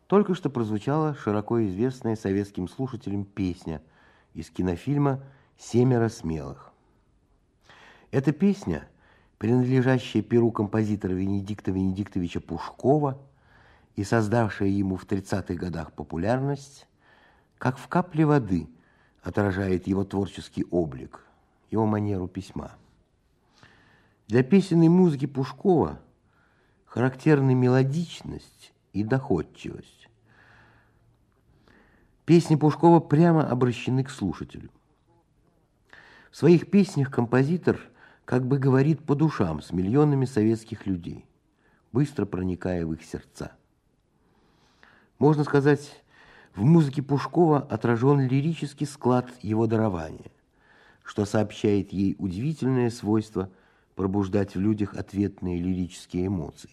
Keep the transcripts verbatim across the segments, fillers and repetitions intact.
Только что прозвучала широко известная советским слушателям песня из кинофильма «Семеро смелых». Эта песня, принадлежащая перу композитора Венедикта Венедиктовича Пушкова и создавшая ему в тридцатых годах популярность, как в капле воды отражает его творческий облик, его манеру письма. Для песенной музыки Пушкова характерны мелодичность и доходчивость. Песни Пушкова прямо обращены к слушателю. В своих песнях композитор как бы говорит по душам с миллионами советских людей, быстро проникая в их сердца. Можно сказать, в музыке Пушкова отражен лирический склад его дарования, что сообщает ей удивительное свойство пробуждать в людях ответные лирические эмоции.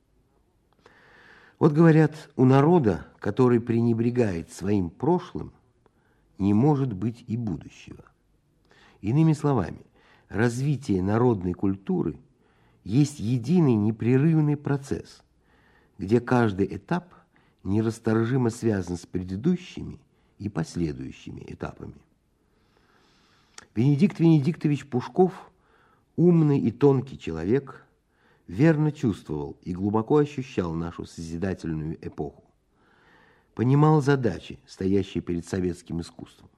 Вот говорят, у народа, который пренебрегает своим прошлым, не может быть и будущего. Иными словами, развитие народной культуры есть единый непрерывный процесс, где каждый этап нерасторжимо связан с предыдущими и последующими этапами. Венедикт Венедиктович Пушков, умный и тонкий человек, верно чувствовал и глубоко ощущал нашу созидательную эпоху, понимал задачи, стоящие перед советским искусством.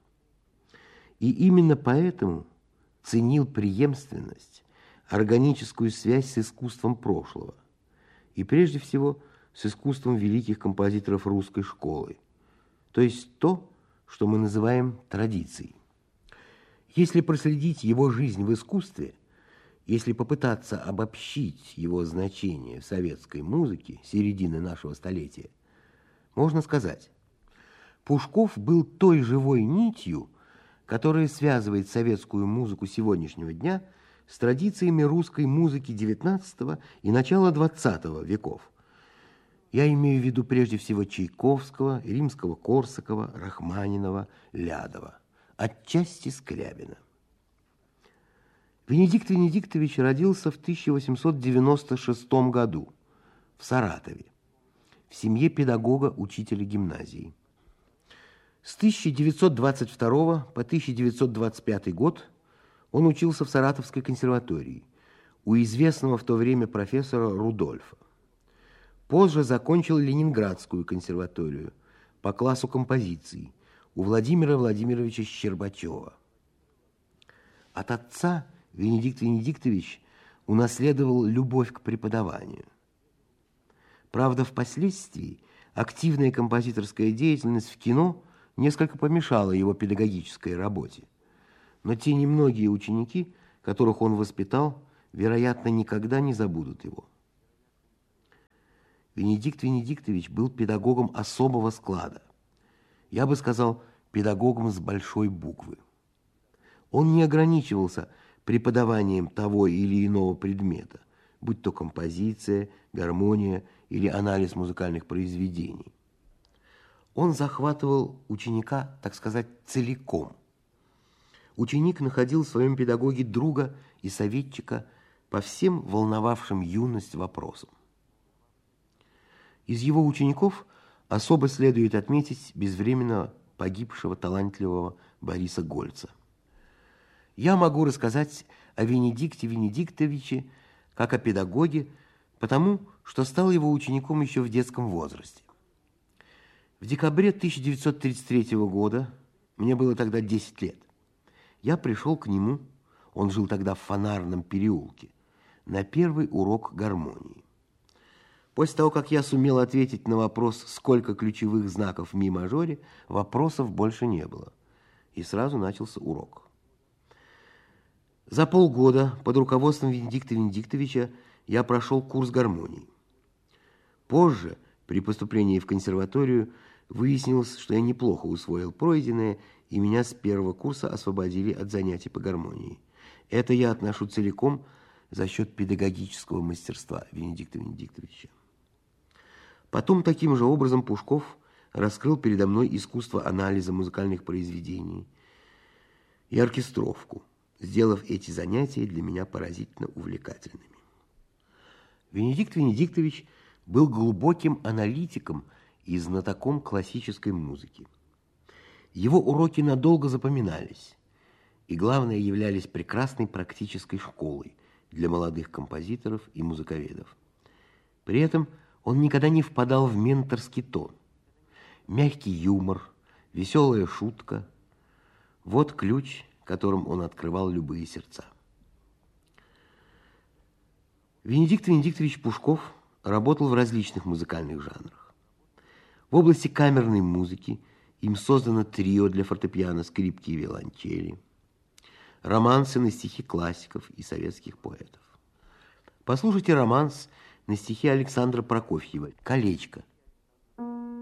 И именно поэтому ценил преемственность, органическую связь с искусством прошлого и прежде всего с искусством великих композиторов русской школы, то есть то, что мы называем традицией. Если проследить его жизнь в искусстве, если попытаться обобщить его значение в советской музыке середины нашего столетия, можно сказать, Пушков был той живой нитью, которая связывает советскую музыку сегодняшнего дня с традициями русской музыки девятнадцатого и начала двадцатого веков. Я имею в виду прежде всего Чайковского, Римского-Корсакова, Рахманинова, Лядова, отчасти Скрябина. Венедикт Венедиктович родился в тысяча восемьсот девяносто шестом году в Саратове, в семье педагога-учителя гимназии. С тысяча девятьсот двадцать второго по тысяча девятьсот двадцать пятый год он учился в Саратовской консерватории у известного в то время профессора Рудольфа. Позже закончил Ленинградскую консерваторию по классу композиции у Владимира Владимировича Щербачева. От отца Венедикт Венедиктович унаследовал любовь к преподаванию. Правда, впоследствии активная композиторская деятельность в кино несколько помешала его педагогической работе. Но те немногие ученики, которых он воспитал, вероятно, никогда не забудут его. Венедикт Венедиктович был педагогом особого склада. Я бы сказал, педагогом с большой буквы. Он не ограничивался преподаванием того или иного предмета, будь то композиция, гармония или анализ музыкальных произведений. Он захватывал ученика, так сказать, целиком. Ученик находил в своем педагоге друга и советчика по всем волновавшим юность вопросам. Из его учеников особо следует отметить безвременно погибшего талантливого Бориса Гольца. Я могу рассказать о Венедикте Венедиктовиче как о педагоге, потому что стал его учеником еще в детском возрасте. В декабре тысяча девятьсот тридцать третьего года, мне было тогда десять лет, я пришел к нему, он жил тогда в Фонарном переулке, на первый урок гармонии. После того, как я сумел ответить на вопрос, сколько ключевых знаков в ми-мажоре, вопросов больше не было, и сразу начался урок. За полгода под руководством Венедикта Венедиктовича я прошел курс гармонии. Позже, при поступлении в консерваторию, выяснилось, что я неплохо усвоил пройденное, и меня с первого курса освободили от занятий по гармонии. Это я отношу целиком за счет педагогического мастерства Венедикта Венедиктовича. Потом таким же образом Пушков раскрыл передо мной искусство анализа музыкальных произведений и оркестровку, сделав эти занятия для меня поразительно увлекательными. Венедикт Венедиктович был глубоким аналитиком и знатоком классической музыки. Его уроки надолго запоминались, и, главное, являлись прекрасной практической школой для молодых композиторов и музыковедов. При этом он никогда не впадал в менторский тон. Мягкий юмор, веселая шутка – вот ключ, которым он открывал любые сердца. Венедикт Венедиктович Пушков работал в различных музыкальных жанрах. В области камерной музыки им создано трио для фортепиано, скрипки и виолончели, романсы на стихи классиков и советских поэтов. Послушайте романс на стихи Александра Прокофьева «Колечко».